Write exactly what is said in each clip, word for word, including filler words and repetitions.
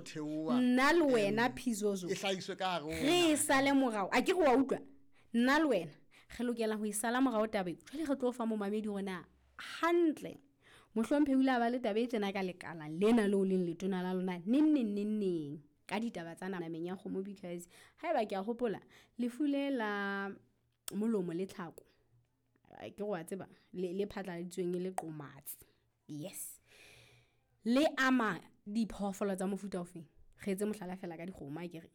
theoa nna le wena Phizozo e hlaiswe ka hare re sale morao a ke go wa utlwa nna le wena re lokela go isala morao tabe jwale re tlo fa mo mamedi gona hantle mohlomphe ula ba le tabe tsena ka lekala lena le o leng letona la lona ninning ninning ka ditaba tsa nameng ya kgomo because ha eba ke a gopola le fule la molomo le tlhako ke go a tseba le le phatlaladitsweng le qomatsi yes le ama diphoofolo tsa mofuta ofeng ge etse mohlala fela ka dikgoma ke re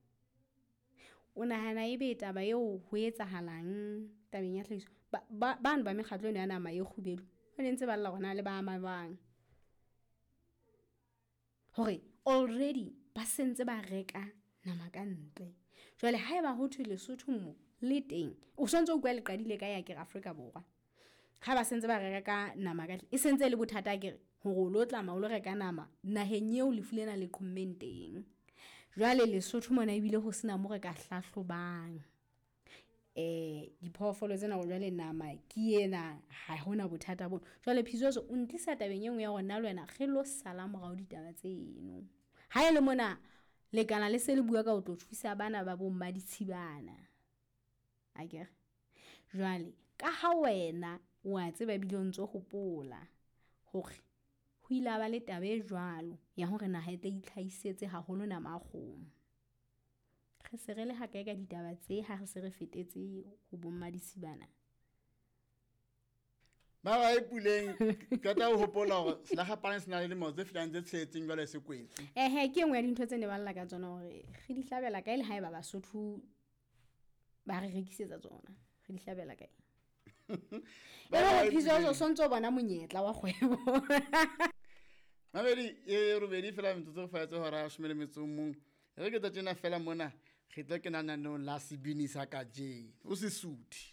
o nahana ebe taba eo ho etsahalang tabeng ya tlhahiso ba bana ba mekgatlo eno ya nama e kgubedu ba ntse ba lla gona le ba ama bang hore already ba sentse ba reka nama ka ntle jwale ha eba ho thwe Lesotho mo le teng o santse o kwa le qadile ka ya ke Afrika borwa ha ba sentse ba reka ka nama ka e sentse le bothata ke hore lo tla ma o lo reka nama naheng eo le fulena le qhommenteng jwale Lesotho mona ebile ho sina mo re ka hlahlobang eh diphoofolo tsena go jwale nama ke ena ha hona bothata bona jwale Phizozo o ntlisa tabeng engwe ya gona le wena ge lo sala morao ditaba tseno ha ele mona le kana le se le bua ka o tlo thusa bana ba bo mma ditshibana a ke jwale ka ha wena wa tseba bile o ntso gopola hore ho ila ba le tabe jwalo ya hore na ha e itlhaisetse haholo nama kgomo ge se re le ha kae ka ditaba tse ha re se re fetetse ho bomma disibana ba ba ipuleng ka ta ho hopola hore sela gapane sena le mo tse filang tse tshetseng jwale se kwetse ehe ke engwe ya dintho tse ne ba lla ka tsona hore ge di hlabela kae le ha eba Basotho ba re rekisetsa tsona ge di hlabela kae ba Phizozo sontso bona monyetla wa kgwebo Mabedi e robedi fela metsotso go faetse hora shomele metsomong re ke tla tsena fela mona ge tla ke nana no la sebini sa ka je o se suthi